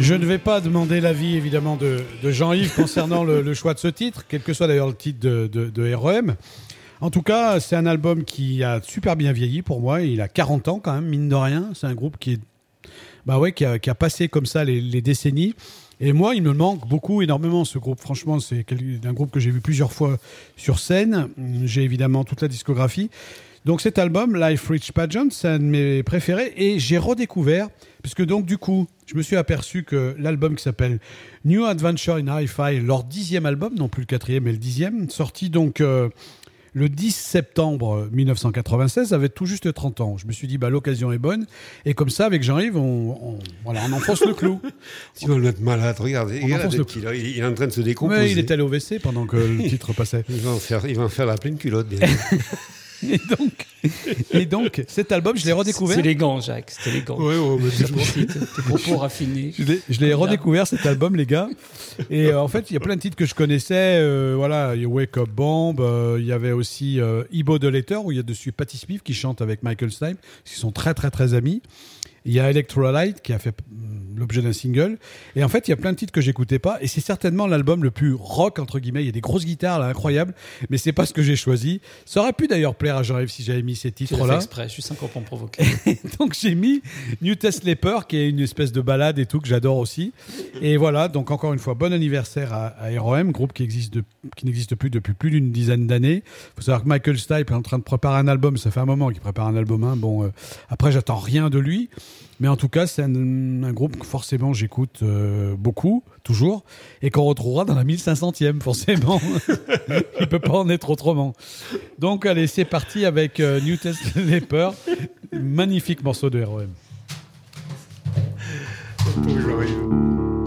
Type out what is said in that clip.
Je ne vais pas demander l'avis évidemment de Jean-Yves concernant le choix de ce titre, quel que soit d'ailleurs le titre de REM. En tout cas, c'est un album qui a super bien vieilli pour moi. Il a 40 ans quand même, mine de rien. C'est un groupe qui a passé comme ça les décennies. Et moi, il me manque énormément ce groupe. Franchement, c'est un groupe que j'ai vu plusieurs fois sur scène. J'ai évidemment toute la discographie. Donc cet album, Life Rich Pageant, c'est un de mes préférés. Et j'ai redécouvert, puisque donc du coup, je me suis aperçu que l'album qui s'appelle New Adventure in Hi-Fi, leur 10e album, non plus le 4e mais le 10e, sorti donc le 10 septembre 1996, avait tout juste 30 ans. Je me suis dit, l'occasion est bonne. Et comme ça, avec Jean-Yves, on enfonce le clou. Tu vas le mettre malade, regardez. Il est en train de se décomposer. Ouais, il est allé au WC pendant que le titre passait. Il va en faire la pleine culotte, bien. Et donc, cet album, je l'ai redécouvert. C'est élégant, Jacques, c'est élégant. Oui, j'apprécie tes propos raffinés. Je l'ai redécouvert, cet album, les gars. Et en fait, il y a plein de titres que je connaissais. Il y a Wake Up Bomb. Il y avait aussi Ibo the Letter, où il y a dessus Patti Smith qui chante avec Michael Stipe, qui sont très, très, très amis. Il y a Electrolyte qui a fait l'objet d'un single. Et en fait, il y a plein de titres que j'écoutais pas. Et c'est certainement l'album le plus rock, entre guillemets. Il y a des grosses guitares là, incroyables. Mais c'est pas ce que j'ai choisi. Ça aurait pu d'ailleurs plaire à Jean-Yves si j'avais mis ces titres-là. Tu l'as fait exprès, je suis sympa pour me provoquer. Donc j'ai mis New Test Leper, qui est une espèce de balade et tout, que j'adore aussi. Et voilà, donc encore une fois, bon anniversaire à REM, groupe qui n'existe plus depuis plus d'une dizaine d'années. Il faut savoir que Michael Stipe est en train de préparer un album. Ça fait un moment qu'il prépare un album. Après, j'attends rien de lui. Mais en tout cas, c'est un groupe que forcément j'écoute beaucoup, toujours, et qu'on retrouvera dans la 1500e, forcément. Il ne peut pas en être autrement. Donc, allez, c'est parti avec New Test Leper. Magnifique morceau de REM. Toujours.